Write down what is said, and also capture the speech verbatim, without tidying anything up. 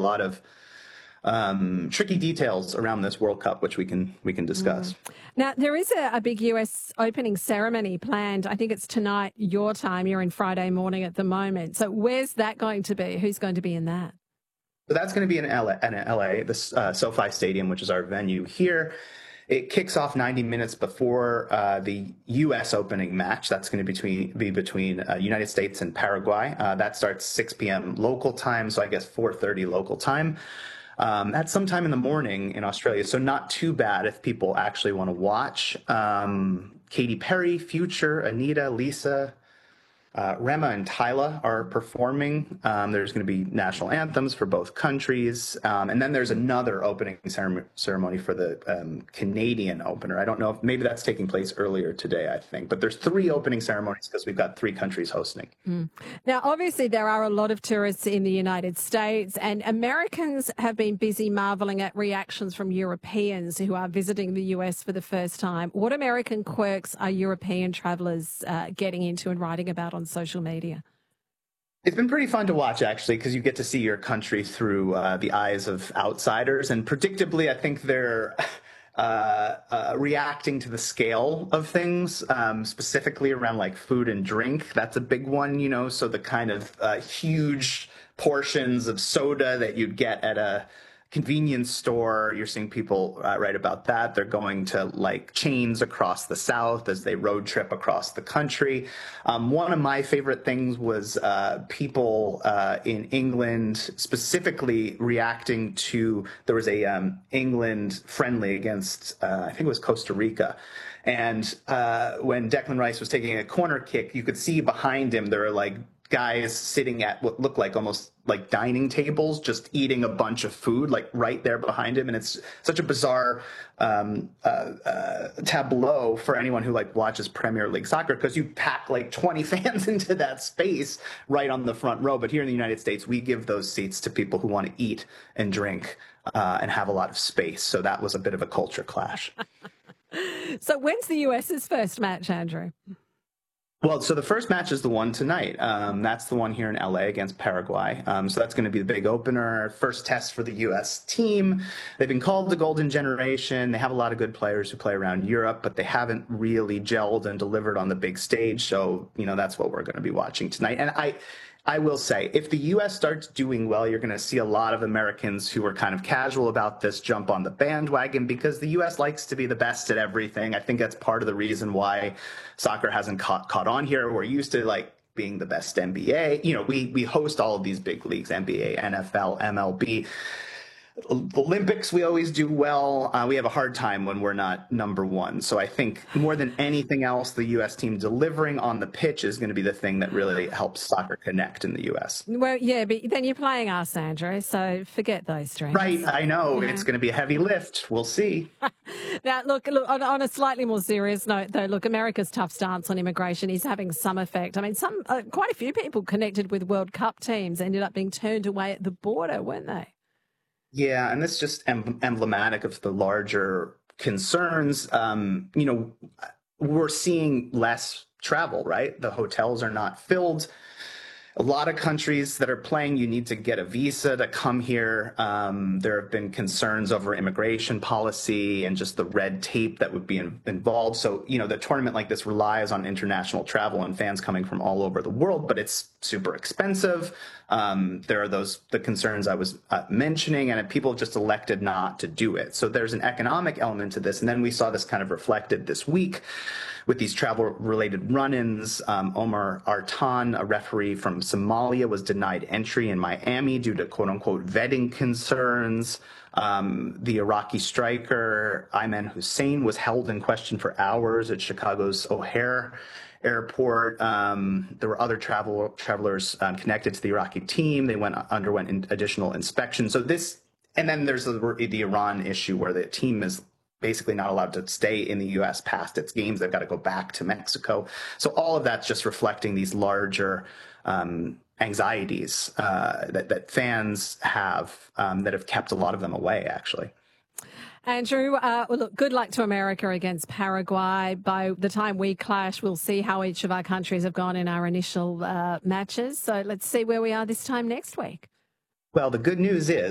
a lot of um, tricky details around this World Cup, which we can we can discuss. Mm. Now, there is a, a big U S opening ceremony planned. I think it's tonight, your time. You're in Friday morning at the moment. So where's that going to be? Who's going to be in that? So that's going to be in L A, in L A the uh, SoFi Stadium, which is our venue here. It kicks off ninety minutes before uh, the U S opening match. That's going to be between, be between uh, United States and Paraguay. Uh, that starts six p.m. local time, so I guess four thirty local time. Um, that's sometime in the morning in Australia, so not too bad if people actually want to watch. Um, Katy Perry, Future, Anita, Lisa, Uh, Rema and Tyla are performing. Um, there's going to be national anthems for both countries. Um, and then there's another opening ceremony for the um, Canadian opener. I don't know if maybe that's taking place earlier today, I think. But there's three opening ceremonies because we've got three countries hosting. Mm. Now, obviously, there are a lot of tourists in the United States, and Americans have been busy marvelling at reactions from Europeans who are visiting the U S for the first time. What American quirks are European travellers uh, getting into and writing about on social media? It's been pretty fun to watch, actually, because you get to see your country through uh, the eyes of outsiders. And predictably, I think they're uh, uh, reacting to the scale of things, um, specifically around like food and drink. That's a big one, you know, so the kind of uh, huge portions of soda that you'd get at a convenience store. You're seeing people uh, write about that. They're going to like chains across the South as they road trip across the country. Um, one of my favorite things was uh, people uh, in England specifically reacting to, there was a um, England friendly against, uh, I think it was Costa Rica. And uh, when Declan Rice was taking a corner kick, you could see behind him, there were like guys sitting at what looked like almost like dining tables, just eating a bunch of food, like right there behind him. And it's such a bizarre um, uh, uh, tableau for anyone who like watches Premier League soccer, because you pack like twenty fans into that space right on the front row. But here in the United States, we give those seats to people who want to eat and drink uh, and have a lot of space. So that was a bit of a culture clash. So when's the US's first match, Andrew? Well, so the first match is the one tonight. Um, that's the one here in L A against Paraguay. Um, so that's going to be the big opener, first test for the U S team. They've been called the Golden Generation. They have a lot of good players who play around Europe, but they haven't really gelled and delivered on the big stage. So, you know, that's what we're going to be watching tonight. And I, I will say, if the U S starts doing well, you're going to see a lot of Americans who are kind of casual about this jump on the bandwagon, because the U S likes to be the best at everything. I think that's part of the reason why soccer hasn't caught, caught on here. We're used to like being the best N B A. You know, we, we host all of these big leagues, N B A, N F L, M L B. Olympics, we always do well. Uh, we have a hard time when we're not number one. So I think more than anything else, the U S team delivering on the pitch is going to be the thing that really helps soccer connect in the U S. Well, yeah, but then you're playing us, Andrew, so forget those strings. Right, I know. Yeah. It's going to be a heavy lift. We'll see. Now, look, look on, on a slightly more serious note, though, look, America's tough stance on immigration is having some effect. I mean, some uh, quite a few people connected with World Cup teams ended up being turned away at the border, weren't they? Yeah, and this is just em- emblematic of the larger concerns. Um, you know, we're seeing less travel, right? The hotels are not filled. A lot of countries that are playing, you need to get a visa to come here. Um, there have been concerns over immigration policy and just the red tape that would be in, involved. So, you know, the tournament like this relies on international travel and fans coming from all over the world, but it's super expensive. Um, there are those the concerns I was uh, mentioning, and people have just elected not to do it. So there's an economic element to this. And then we saw this kind of reflected this week with these travel-related run-ins. Um, Omar Artan, a referee from Somalia, was denied entry in Miami due to quote-unquote vetting concerns. Um, the Iraqi striker Ayman Hussein was held in question for hours at Chicago's O'Hare Airport. Um, there were other travel travelers um, connected to the Iraqi team. They went underwent in, additional inspection. So this, and then there's the, the Iran issue where the team is basically not allowed to stay in the U S past its games. They've got to go back to Mexico. So all of that's just reflecting these larger um, anxieties uh, that, that fans have um, that have kept a lot of them away, actually. Andrew, uh, well, look, good luck to America against Paraguay. By the time we clash, we'll see how each of our countries have gone in our initial uh, matches. So let's see where we are this time next week. Well, the good news is